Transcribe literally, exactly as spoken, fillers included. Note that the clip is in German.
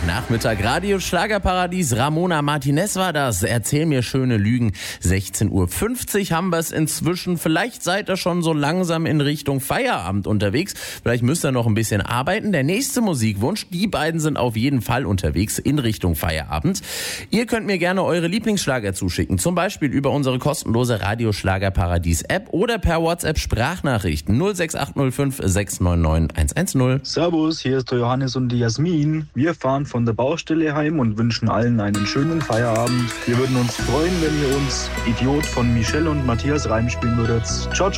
Freitagnachmittag, Radio Schlagerparadies, Ramona Martinez war das. Erzähl mir schöne Lügen. sechzehn Uhr fünfzig haben wir es inzwischen. Vielleicht seid ihr schon so langsam in Richtung Feierabend unterwegs. Vielleicht müsst ihr noch ein bisschen arbeiten. Der nächste Musikwunsch, die beiden sind auf jeden Fall unterwegs in Richtung Feierabend. Ihr könnt mir gerne eure Lieblingsschlager zuschicken. Zum Beispiel über unsere kostenlose Radio Schlagerparadies App oder per WhatsApp Sprachnachrichten null sechs acht null fünf sechs neun neun eins eins null. Servus, hier ist der Johannes und die Jasmin. Wir fahren von der Baustelle heim und wünschen allen einen schönen Feierabend. Wir würden uns freuen, wenn ihr uns Idiot von Michelle und Matthias Reim spielen würdet. Ciao, ciao.